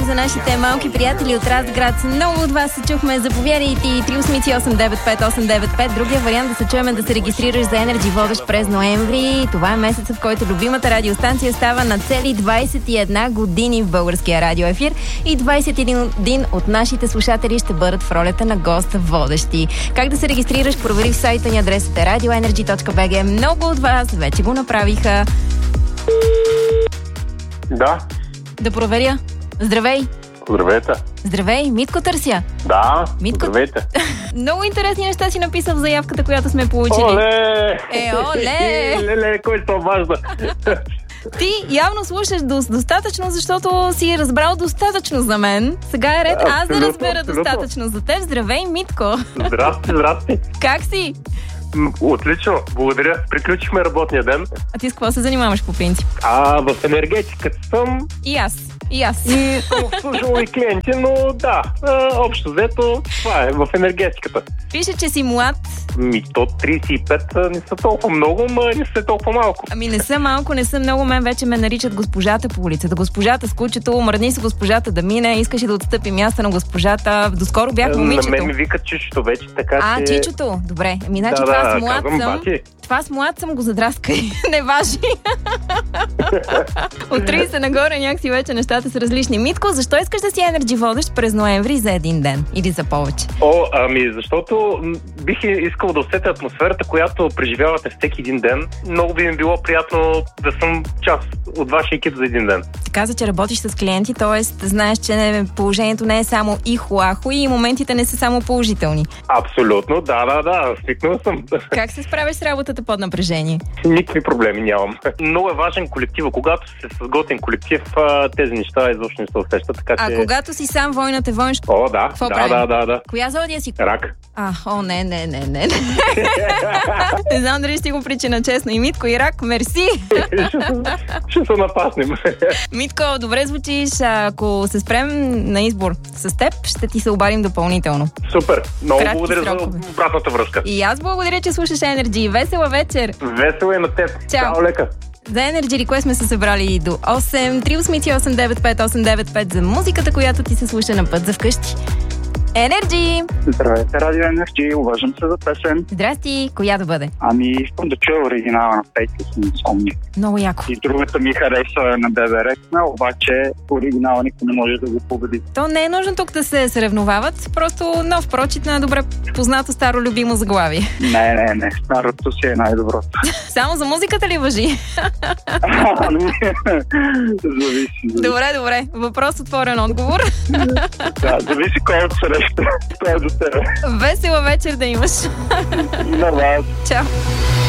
за нашите малки приятели от Разград. Много от вас се чухме. Заповядайте и 383-895-895. Другия вариант да се чуем да се регистрираш за Energy водещ през ноември. Това е месецът, в който любимата радиостанция става на цели 21 години в българския радиоефир и 21 от нашите слушатели ще бъдат в ролята на гост водещи. Как да се регистрираш? Провери в сайта ни, адресът е radioenergy.bg. Много от вас вече го направиха. Да. Да проверя. Здравей! Здравейте! Здравей, Митко търся. Да, Митко... здравейте! Много интересни неща си написал в заявката, която сме получили. Оле! Оле! Леле, кой се обажда? Ти явно слушаш достатъчно, защото си разбрал достатъчно за мен. Сега е ред аз да разбера достатъчно за теб. Здравей, Митко! Здрасти! Как си? Отлично, благодаря. Приключихме работния ден. А ти с какво се занимаваш по принцип? В енергетиката съм. И аз. И съм обслужвал и клиенти, но да, общо взето, това е в енергетиката. Пише, че си млад. То 35 не са толкова много, но не са толкова малко. Не са малко, не са много. Мен вече ме наричат госпожата по улицата. Госпожата с кучето, мръдни се госпожата да мине, искаше да отстъпи място на госпожата. Доскоро бях момичето. На мен ми викат чичото вече, така че... Чичото, добре. Значи това с млад съм. Това с млад съм го задраскай. Не важи. От 30 нагоре някакси вече нещата са различни. Митко, защо искаш да си Energy водещ през ноември за един ден? Или за повече? Защото бих искал да усетя атмосферата, която преживявате всеки един ден. Много би ми било приятно да съм част от вашия екип за един ден. Ти каза, че работиш с клиенти, т.е. знаеш, че положението не е само ихо-ахо и моментите не са само положителни. Абсолютно, да, свикнал съм. Как се справяш с работата под напрежение? Никакви проблеми нямам. Много е важен колектив. Когато си с готин колектив, тези неща изобщо не се усещат. Така, че... когато си сам, войната е войнш... Да. Коя зодия си? Рак. Не. Не знам дали ще го причина честно. И Митко, и Рак, мерси. Ще се напаснем. Митко, добре звучиш. Ако се спрем на избор с теб, ще ти се обадим допълнително. Супер. Много благодаря за обратната връзка. И аз благодаря, че слушаш Energy. Весела вечер. Весела и на теб. Чао, лека. За Energy Request сме се събрали до 8. 383-895-895 за музиката, която ти се слуша на път за вкъщи. Energy! Здравейте, Радио Energy, уважам се за песен. Здрасти, коя да бъде? Искам да чуя оригинала на Пейки с Инсомни. Много яко. И другата ми харесва на Бебе Рекна, обаче оригинала никой не може да го победи. То не е нужно тук да се съревновават, просто нов прочит на добре познато старо любимо заглавие. Не, старото си е най-доброто. Само за музиката ли важи? Зависи. Добре, въпрос отворен отговор. Да, зависи кой от среща. Това е до тебе. Весела вечер да имаш. На вас. Чао.